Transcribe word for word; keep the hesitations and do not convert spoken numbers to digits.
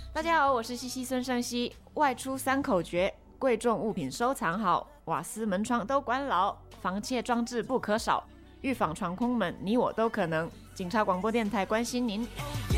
大家好，我是西西孙胜熙。外出三口诀：贵重物品收藏好，瓦斯门窗都关牢，防窃装置不可少，预防闯空门，你我都可能。警察广播电台关心您。